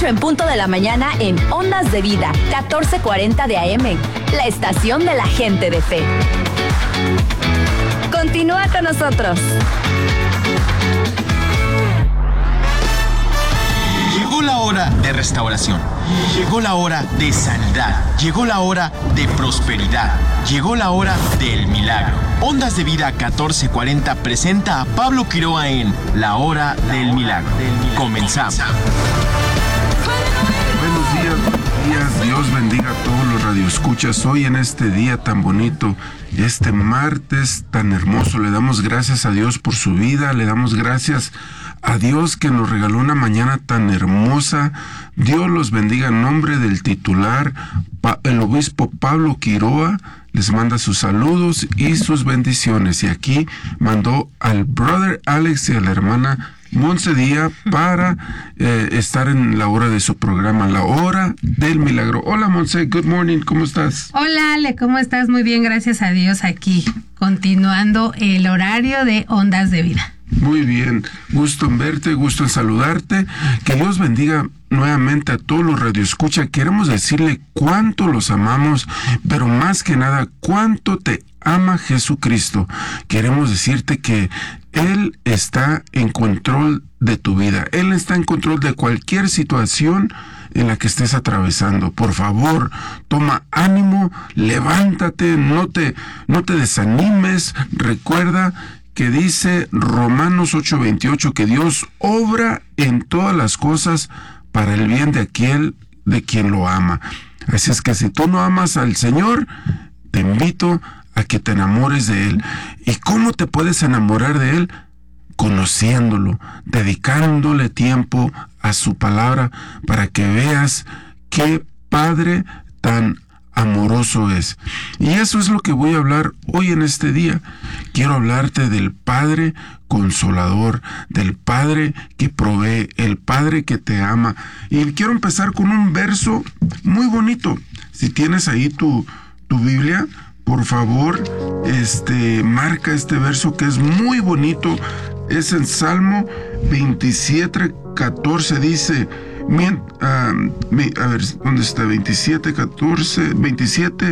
8 en punto de la mañana en Ondas de Vida, 1440 de AM, la estación de la gente de fe. Continúa con nosotros. Llegó la hora de restauración. Llegó la hora de sanidad. Llegó la hora de prosperidad. Llegó la hora del milagro. Ondas de Vida 1440 presenta a Pablo Quiroa en La Hora del Milagro. Comenzamos. Buenos días. Dios bendiga a todos los radioescuchas. Hoy en este día tan bonito, este martes tan hermoso, le damos gracias a Dios por su vida, le damos gracias a Dios que nos regaló una mañana tan hermosa. Dios los bendiga en nombre del titular, el obispo Pablo Quiroa. Les manda sus saludos y sus bendiciones. Y aquí mandó al brother Alex y a la hermana Monse Díaz para estar en la hora de su programa, La Hora del Milagro. Hola Monse, good morning, ¿cómo estás? Hola Ale, ¿cómo estás? Muy bien, gracias a Dios, aquí, continuando el horario de Ondas de Vida. Muy bien, gusto en verte, gusto en saludarte. Que Dios bendiga nuevamente a todos los radioescuchas. Queremos decirle cuánto los amamos, pero más que nada, cuánto te ama Jesucristo. Queremos decirte que Él está en control de tu vida. Él está en control de cualquier situación en la que estés atravesando. Por favor, toma ánimo, levántate, no te desanimes. Recuerda que dice Romanos 8:28 que Dios obra en todas las cosas para el bien de aquel de quien lo ama. Así es que si tú no amas al Señor, te invito a que te enamores de Él. ¿Y cómo te puedes enamorar de Él? Conociéndolo, dedicándole tiempo a su palabra para que veas qué Padre tan amoroso es. Y eso es lo que voy a hablar hoy en este día. Quiero hablarte del Padre consolador, del Padre que provee, el Padre que te ama. Y quiero empezar con un verso muy bonito. Si tienes ahí tu Biblia, por favor, marca este verso que es muy bonito. Es en Salmo 27:14, dice, a ver, ¿dónde está? 27:14, 27,